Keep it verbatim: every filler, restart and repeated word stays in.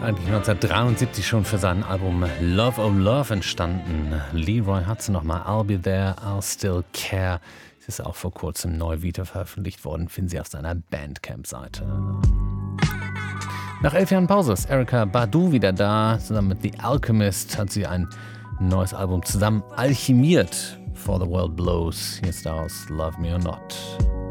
eigentlich neunzehnhundertdreiundsiebzig schon für sein Album Love Oh Love entstanden. Leroy Hudson nochmal, I'll Be There, I'll Still Care. Es ist auch vor kurzem neu wieder veröffentlicht worden, finden Sie auf seiner Bandcamp-Seite. Nach elf Jahren Pause ist Erykah Badu wieder da. Zusammen mit The Alchemist hat sie ein neues Album zusammen alchemiert. For the World Blows. Hier ist daraus Love Me or Not.